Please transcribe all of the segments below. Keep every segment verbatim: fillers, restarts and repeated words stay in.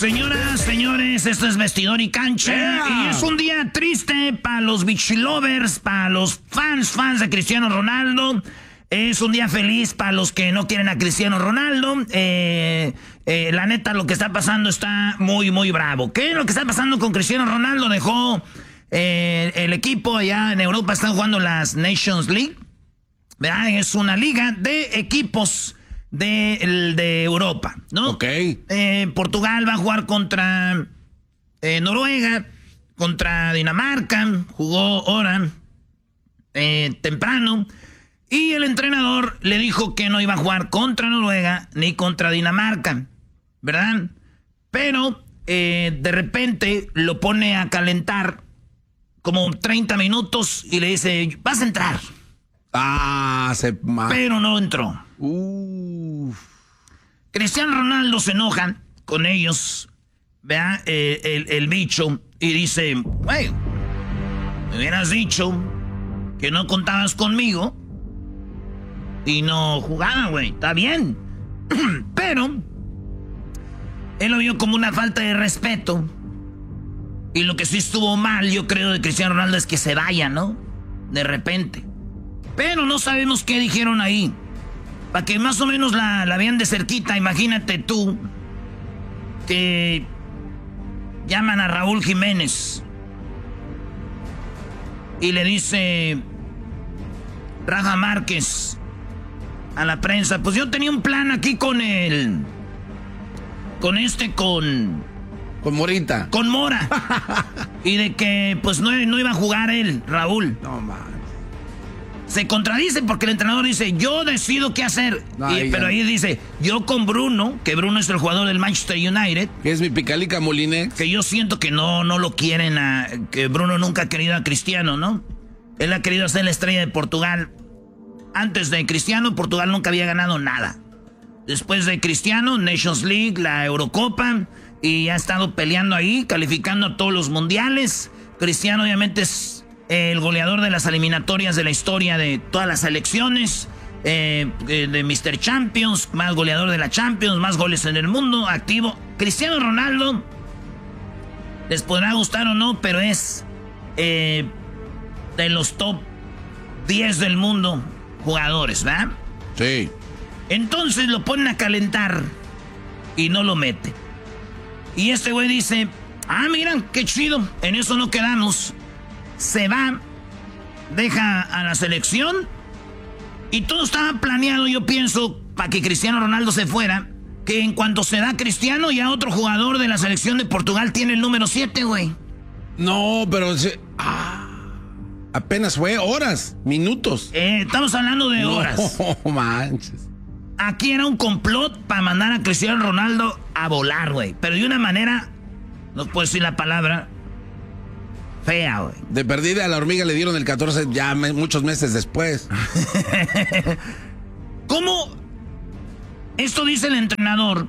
Señoras, señores, esto es Vestidor y Cancha. Yeah. Y es un día triste para los beach lovers, para los fans, fans de Cristiano Ronaldo. Es un día feliz para los que no quieren a Cristiano Ronaldo. Eh, eh, la neta, lo que está pasando está muy, muy bravo. ¿Qué es lo que está pasando con Cristiano Ronaldo? Dejó eh, el equipo allá en Europa, están jugando las Nations League. ¿Verdad? Es una liga de equipos de, de Europa, ¿no? Ok. Eh, Portugal va a jugar contra eh, Noruega, contra Dinamarca. Jugó ahora eh, temprano. Y el entrenador le dijo que no iba a jugar contra Noruega ni contra Dinamarca, ¿verdad? Pero eh, de repente lo pone a calentar como treinta minutos y le dice, vas a entrar. Ah, se... Pero no entró. Uf. Cristiano Ronaldo se enoja con ellos, ¿verdad? Eh, el, el bicho, y dice, güey, me hubieras dicho que no contabas conmigo y no jugaba, güey, está bien. Pero él lo vio como una falta de respeto. Y lo que sí estuvo mal, yo creo, de Cristiano Ronaldo es que se vaya, ¿no? De repente. Pero no sabemos qué dijeron ahí. Para que más o menos la, la vean de cerquita, imagínate tú que llaman a Raúl Jiménez y le dice Rafa Márquez a la prensa, pues yo tenía un plan aquí con el... Con este, con... Con Morita. Con Mora. Y de que pues no, no iba a jugar él, Raúl. No, man. Se contradice porque el entrenador dice, yo decido qué hacer. No, y, ahí pero ya. ahí dice, yo con Bruno, que Bruno es el jugador del Manchester United. Que es mi picalica Molinex. Que yo siento que no, no lo quieren a... Que Bruno nunca ha querido a Cristiano, ¿no? Él ha querido ser la estrella de Portugal. Antes de Cristiano, Portugal nunca había ganado nada. Después de Cristiano, Nations League, la Eurocopa, y ha estado peleando ahí, calificando a todos los mundiales. Cristiano obviamente es el goleador de las eliminatorias de la historia de todas las selecciones, eh, de mister Champions, más goleador de la Champions, más goles en el mundo, activo. Cristiano Ronaldo, les podrá gustar o no, pero es eh, de los top diez del mundo jugadores, ¿verdad? Sí. Entonces lo ponen a calentar y no lo mete. Y este güey dice, ah, miran, qué chido, en eso no quedamos. Se va, deja a la selección y todo estaba planeado, yo pienso, para que Cristiano Ronaldo se fuera, que en cuanto se da Cristiano, ya otro jugador de la selección de Portugal tiene el número siete, güey. No, pero... Se... Ah. Apenas fue horas, minutos. Eh, estamos hablando de horas. No manches. Aquí era un complot para mandar a Cristiano Ronaldo a volar, güey. Pero de una manera, no puedo decir la palabra, fea, güey. De perdida a la hormiga le dieron el catorce ya me, muchos meses después. ¿Cómo? Esto dice el entrenador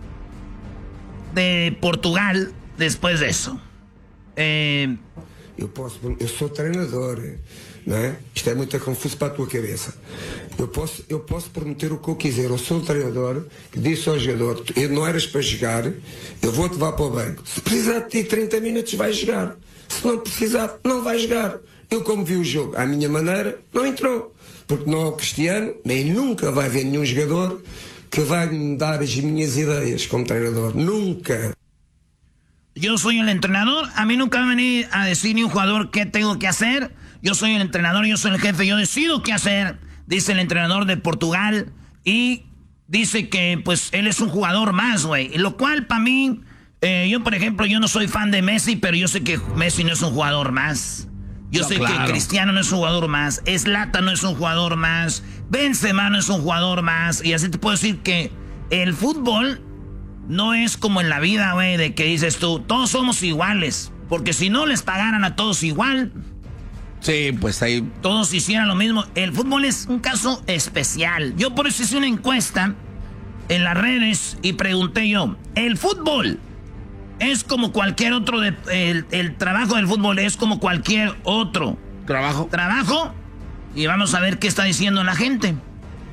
de Portugal después de eso. Eh... Eu posso, eu sou treinador, não é? Isto é muito confuso para a tua cabeça. Eu posso, eu posso prometer o que eu quiser. Eu sou um treinador que disse ao jogador, eu não eras para jogar, eu vou-te levar para o banco. Se precisar de ti trinta minutos, vais jogar. Se não precisar, não vais jogar. Eu, como vi o jogo à minha maneira, não entrou. Porque não é o Cristiano, nem nunca vai haver nenhum jogador que vai me dar as minhas ideias como treinador. Nunca. Yo soy el entrenador, a mí nunca me van a venir a decir ni un jugador qué tengo que hacer. Yo soy el entrenador, yo soy el jefe, yo decido qué hacer, dice el entrenador de Portugal. Y dice que pues él es un jugador más, güey. Lo cual para mí, eh, yo por ejemplo, yo no soy fan de Messi, pero yo sé que Messi no es un jugador más. Yo no, sé claro. que Cristiano no es un jugador más, Zlatan no es un jugador más, Benzema no es un jugador más. Y así te puedo decir que el fútbol... no es como en la vida, güey, de que dices tú, todos somos iguales. Porque si no les pagaran a todos igual... Sí, pues ahí... todos hicieran lo mismo. El fútbol es un caso especial. Yo por eso hice una encuesta en las redes y pregunté yo, ¿el fútbol es como cualquier otro... De, el, el trabajo del fútbol es como cualquier otro... ¿Trabajo? ¿Trabajo? Y vamos a ver qué está diciendo la gente.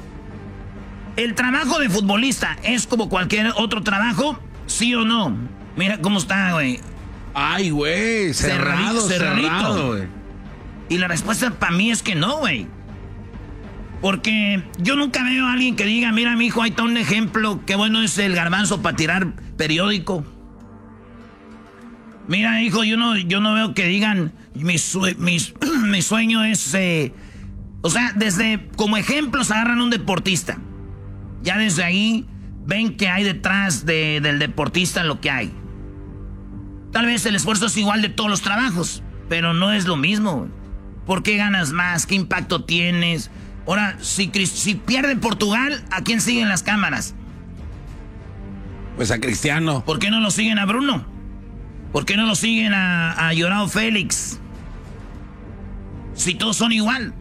¿El trabajo de futbolista es como cualquier otro trabajo? ¿Sí o no? Mira cómo está, güey. Ay, güey, cerrado, cerrado, güey. Y la respuesta para mí es que no, güey. Porque yo nunca veo a alguien que diga, mira, mi hijo, ahí está un ejemplo, qué bueno es el garbanzo para tirar periódico. Mira, hijo, yo no, yo no veo que digan, mi, sue- mi, mi sueño es... Eh... O sea, desde como ejemplos agarran un deportista. Ya desde ahí ven que hay detrás de, del deportista lo que hay. Tal vez el esfuerzo es igual de todos los trabajos, pero no es lo mismo. ¿Por qué ganas más? ¿Qué impacto tienes? Ahora, si, si pierde Portugal, ¿a quién siguen las cámaras? Pues a Cristiano. ¿Por qué no lo siguen a Bruno? ¿Por qué no lo siguen a, a Joao Félix? Si todos son igual.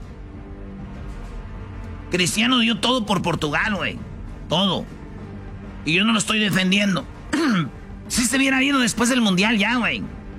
Cristiano dio todo por Portugal, güey. Todo. Y yo no lo estoy defendiendo. Si se hubiera ido después del Mundial ya, güey.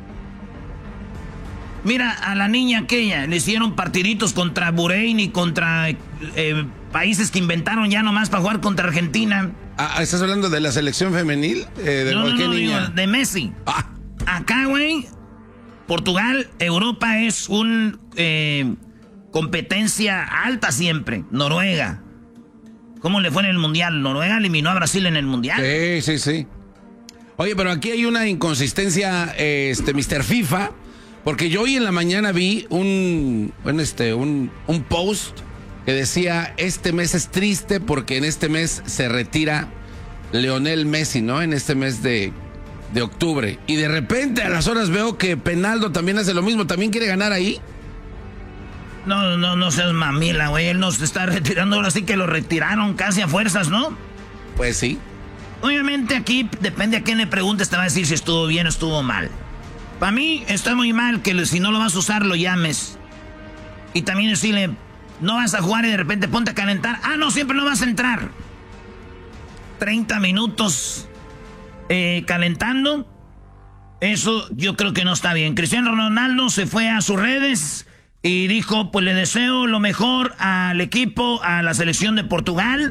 Mira, a la niña aquella le hicieron partiditos contra Bahrein y contra eh, países que inventaron ya nomás para jugar contra Argentina. Ah, ¿estás hablando de la selección femenil? Eh, ¿De no, cualquier no, no, niña? digo, de Messi. Ah. Acá, güey, Portugal, Europa es un... Eh, competencia alta siempre. Noruega. ¿Cómo le fue en el Mundial? Noruega eliminó a Brasil en el Mundial. Sí, sí, sí. Oye, pero aquí hay una inconsistencia, este, mister FIFA, porque yo hoy en la mañana vi un, un, este, un, un post que decía, este mes es triste porque en este mes se retira Lionel Messi, ¿no? En este mes de, de octubre. Y de repente a las horas veo que Penaldo también hace lo mismo, también quiere ganar ahí. No, no, no seas mamila, güey. Él nos está retirando, ahora sí que lo retiraron casi a fuerzas, ¿no? Pues sí. Obviamente aquí depende a quién le preguntes, te va a decir si estuvo bien o estuvo mal. Para mí está muy mal que si no lo vas a usar lo llames. Y también decirle, no vas a jugar y de repente ponte a calentar. Ah, no, siempre no vas a entrar. treinta minutos eh, calentando. Eso yo creo que no está bien. Cristiano Ronaldo se fue a sus redes y dijo, pues le deseo lo mejor al equipo, a la selección de Portugal.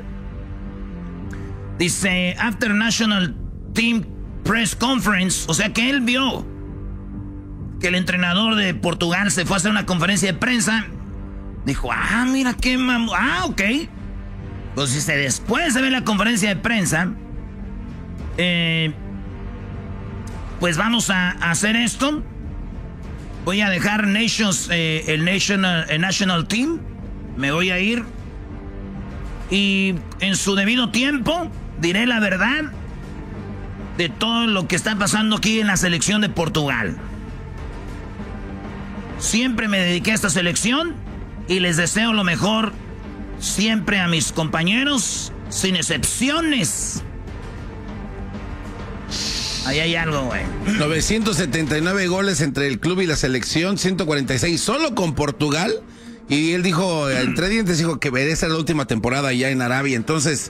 Dice, after National Team Press Conference, o sea que él vio que el entrenador de Portugal se fue a hacer una conferencia de prensa. Dijo, ah, mira qué mam... Ah, ok. Pues dice, después de ver la conferencia de prensa, eh, pues vamos a, a hacer esto. Voy a dejar Nations, eh, el, National, el National Team. Me voy a ir. Y en su debido tiempo diré la verdad de todo lo que está pasando aquí en la selección de Portugal. Siempre me dediqué a esta selección y les deseo lo mejor siempre a mis compañeros, sin excepciones. Ahí hay algo, güey. novecientos setenta y nueve goles entre el club y la selección, ciento cuarenta y seis solo con Portugal. Y él dijo, entre dientes, dijo que esa es la última temporada ya en Arabia. Entonces,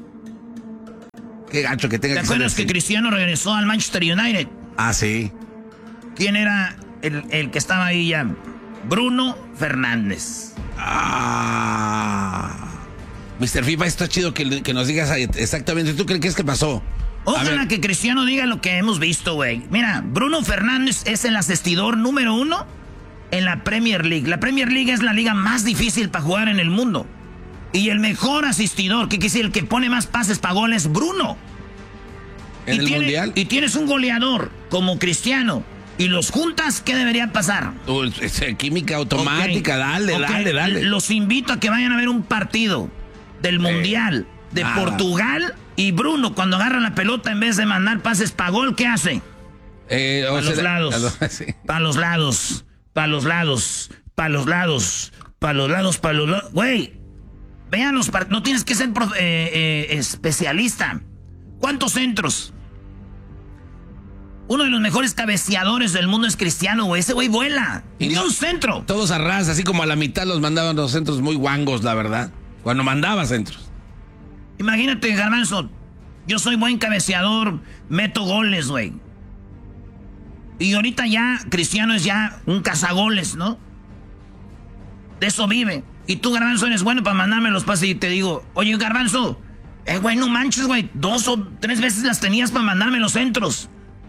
qué gacho que tenga que ser. ¿Te acuerdas que Cristiano regresó al Manchester United? Ah, sí. ¿Quién era el, el que estaba ahí ya? Bruno Fernández. Ah. mister FIFA, está chido que, que nos digas exactamente. ¿Tú crees que es que pasó? Ojalá que Cristiano diga lo que hemos visto, güey. Mira, Bruno Fernández es el asistidor número uno en la Premier League. La Premier League es la liga más difícil para jugar en el mundo. Y el mejor asistidor, que quiere decir el que pone más pases para goles, Bruno. ¿En y el tiene, Mundial? Y tienes un goleador como Cristiano. Y los juntas, ¿qué debería pasar? Uh, química automática, okay. dale, okay. dale, dale. Los invito a que vayan a ver un partido del Mundial eh, de nada. Portugal. Y Bruno, cuando agarra la pelota, en vez de mandar pases para gol, ¿qué hace? Eh, para los lados, sí. para los lados, para los lados, para los lados, para los lados, para los lados. Güey, vean los partidos. No tienes que ser profe, eh, eh, especialista. ¿Cuántos centros? Uno de los mejores cabeceadores del mundo es Cristiano, güey. Ese güey vuela. Y no un centro. Todos a ras, así como a la mitad los mandaban los centros muy guangos, la verdad. Cuando mandaba centros. Imagínate, Garbanzo, yo soy buen cabeceador, meto goles, güey. Y ahorita ya, Cristiano es ya un cazagoles, ¿no? De eso vive. Y tú, Garbanzo, eres bueno para mandarme los pases y te digo, oye, Garbanzo, eh, güey, no manches, güey, dos o tres veces las tenías para mandarme los centros.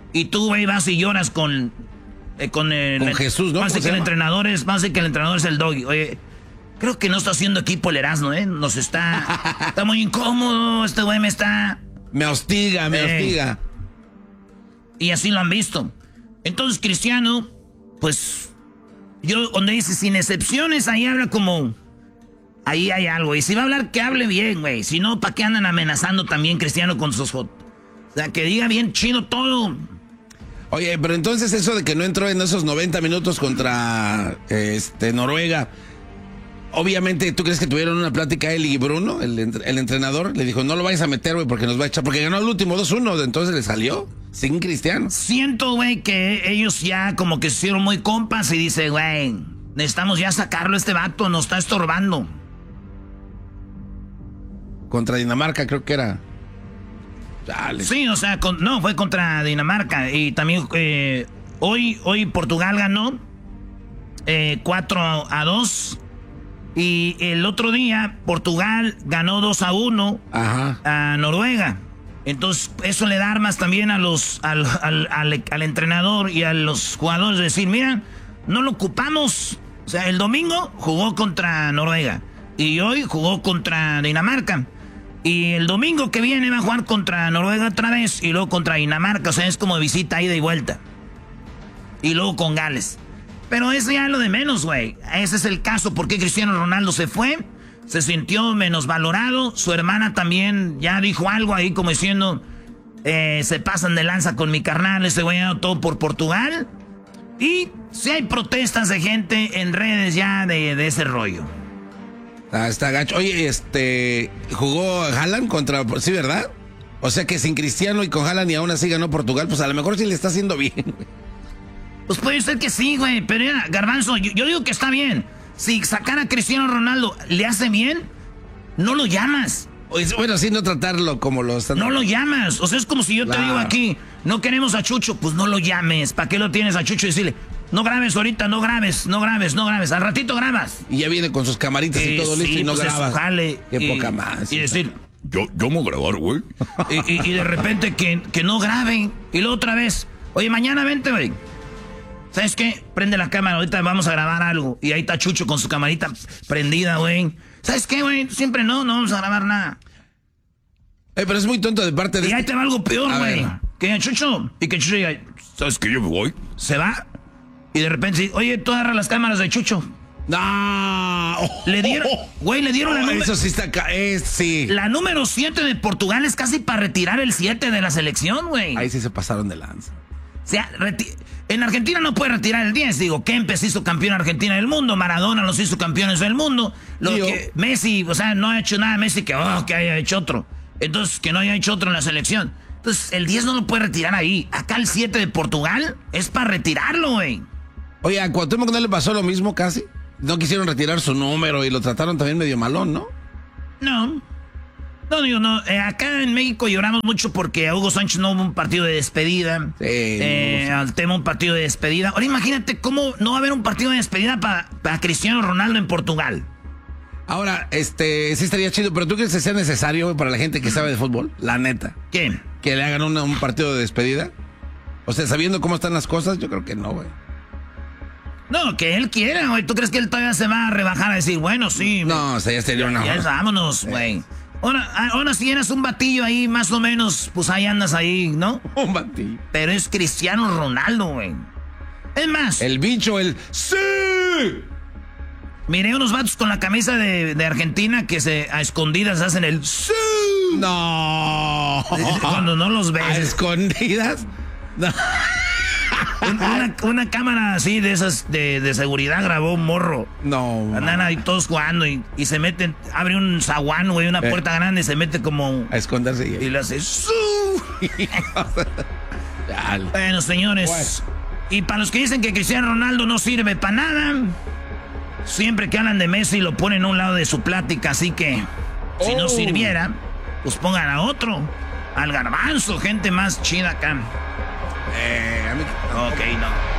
Y tú, güey, vas y lloras con... Eh, con el, con Jesús, ¿no? Más que el entrenador es, más que el entrenador es el Doggy. Oye, creo que no está haciendo equipo el Erasmo, ¿eh? Nos está... está muy incómodo, este güey me está... Me hostiga, me eh, hostiga. Y así lo han visto. Entonces, Cristiano, pues... Yo, donde dice, sin excepciones, ahí habla como... Ahí hay algo. Y si va a hablar, que hable bien, güey. Si no, ¿para qué andan amenazando también Cristiano con sus fotos? O sea, que diga bien chido todo. Oye, pero entonces eso de que no entró en esos noventa minutos contra este Noruega, obviamente, ¿tú crees que tuvieron una plática él y Bruno, el, el entrenador? Le dijo, no lo vayas a meter, güey, porque nos va a echar, porque ganó el último dos uno, entonces le salió sin Cristiano. Siento, güey, que ellos ya como que se hicieron muy compas y dice, güey, necesitamos ya sacarlo, este vato nos está estorbando. Contra Dinamarca creo que era. Dale. Sí, o sea, con, no, fue contra Dinamarca. Y también eh, hoy, hoy Portugal ganó eh, cuatro a dos. Y el otro día Portugal ganó dos a uno Ajá. a Noruega. Entonces eso le da armas también a los al, al, al, al entrenador y a los jugadores de decir, mira, no lo ocupamos. O sea, el domingo jugó contra Noruega y hoy jugó contra Dinamarca. Y el domingo que viene va a jugar contra Noruega otra vez y luego contra Dinamarca. O sea, es como visita, ida y vuelta. Y luego con Gales. Pero eso ya es lo de menos, güey. Ese es el caso. ¿Por qué Cristiano Ronaldo se fue? Se sintió menos valorado. Su hermana también ya dijo algo ahí como diciendo... Eh, se pasan de lanza con mi carnal. Ese güey ha todo por Portugal. Y sí hay protestas de gente en redes ya de, de ese rollo. Ah, está gacho. Oye, este, jugó Haaland contra, sí, ¿verdad? O sea que sin Cristiano y con Haaland y aún así ganó Portugal, pues a lo mejor sí le está haciendo bien. Pues puede ser que sí, güey, pero ya, Garbanzo, yo, yo digo que está bien. Si sacar a Cristiano Ronaldo le hace bien, no lo llamas. Bueno, sí, no tratarlo como lo están... No lo llamas, o sea, es como si yo Claro. te digo aquí, no queremos a Chucho, pues no lo llames. ¿Para qué lo tienes a Chucho y decirle... No grabes ahorita, no grabes, no grabes, no grabes. Al ratito grabas. Y ya viene con sus camaritas Eh, y todo sí, listo y no pues graba. eso, jale. Qué y, poca más. Y decir, Yo, yo me voy a grabar, güey. y, y- y de repente que, que no graben. Y luego otra vez, oye, mañana vente, güey. ¿Sabes qué? Prende la cámara, ahorita vamos a grabar algo. Y ahí está Chucho con su camarita prendida, güey. ¿Sabes qué, güey? Siempre no, no vamos a grabar nada. Eh, pero es muy tonto de parte de... Y ahí este- te va algo peor, A güey. ver. Que Chucho, y que Chucho diga, ¿Sabes que yo me voy? se va. Y de repente, dice, oye, tú agarra las cámaras de Chucho. ¡No! Le dieron, güey, le dieron la, Oh, número- eso sí está acá. Es, sí. la número siete de Portugal. Es casi para retirar el siete de la selección, güey. Ahí sí se pasaron de lanza. O sea, reti- en Argentina no puede retirar el diez. Digo, Kempes hizo campeón Argentina del mundo, Maradona los hizo campeones del mundo. Lo Tío. que Messi, o sea, no ha hecho nada Messi que, oh, que haya hecho otro. Entonces, que no haya hecho otro en la selección. Entonces, el diez no lo puede retirar ahí. Acá el siete de Portugal es para retirarlo, güey. Oye, a Cuauhtémoc no le pasó lo mismo casi. No quisieron retirar su número y lo trataron también medio malón, ¿no? No. No, digo, no. Eh, acá en México lloramos mucho porque a Hugo Sánchez no hubo un partido de despedida. Sí, Eh, no, al tema un partido de despedida. Ahora imagínate cómo no va a haber un partido de despedida para Cristiano Ronaldo en Portugal. Ahora, este, sí estaría chido, pero ¿tú crees que sea necesario güey, para la gente que sabe de fútbol? La neta. ¿Qué? ¿Que le hagan una- un partido de despedida? O sea, sabiendo cómo están las cosas, yo creo que no, güey. No, que él quiera, güey. ¿Tú crees que él todavía se va a rebajar a decir, bueno, sí? No, o sea, ya sería una... Ya vámonos, güey. Ahora, ahora si eras un batillo ahí, más o menos, pues ahí andas ahí, ¿no? Un batillo. Pero es Cristiano Ronaldo, güey. Es más, El bicho, el... ¡Sí! miré unos vatos con la camisa de, de Argentina que se a escondidas hacen el... ¡Sí! No. Cuando no los ¿A ves. escondidas? No. Un- Una, una cámara así de esas de, de seguridad grabó un morro. No. Andan ahí todos jugando y, y se meten, abre un zaguán, güey, una Eh. puerta grande y se mete como... A esconderse. Y le hace... "Su". Dale. Bueno, señores. Y para los que dicen que Cristiano Ronaldo no sirve para nada, siempre que hablan de Messi lo ponen a un lado de su plática, así que si no Oh. sirviera, pues pongan a otro, al Garbanzo, gente más chida acá. Eh, a mí... Ok, no.